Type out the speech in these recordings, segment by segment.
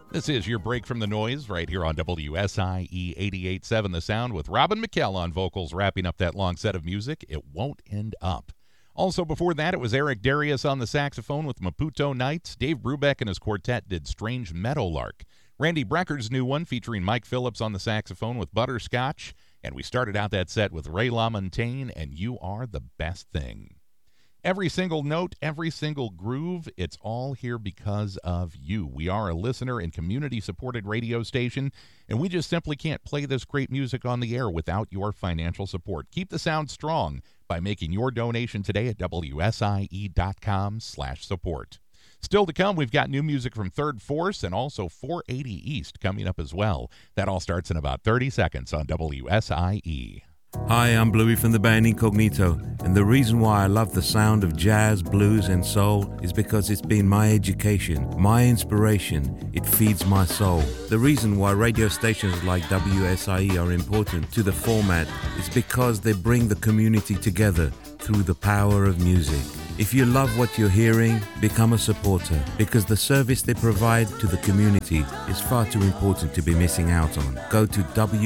This is your break from the noise right here on WSIE 88.7 The Sound with Robin McKell on vocals, wrapping up that long set of music, It Won't End Up. Also before that, it was Eric Darius on the saxophone with Maputo Nights. Dave Brubeck and his quartet did Strange Meadowlark. Randy Brecker's new one featuring Mike Phillips on the saxophone with Butterscotch. And we started out that set with Ray LaMontagne and You Are the Best Thing. Every single note, every single groove, it's all here because of you. We are a listener and community-supported radio station, and we just simply can't play this great music on the air without your financial support. Keep the sound strong by making your donation today at WSIE.com/support. Still to come, we've got new music from Third Force and also 480 East coming up as well. That all starts in about 30 seconds on WSIE. Hi, I'm Bluey from the band Incognito, and the reason why I love the sound of jazz, blues, and soul is because it's been my education, my inspiration. It feeds my soul. The reason why radio stations like WSIE are important to the format is because they bring the community together through the power of music. If you love what you're hearing, become a supporter, because the service they provide to the community is far too important to be missing out on. Go to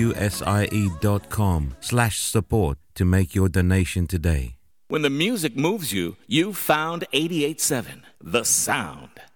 WSIE.com/support to make your donation today. When the music moves you, you found 88.7, The Sound.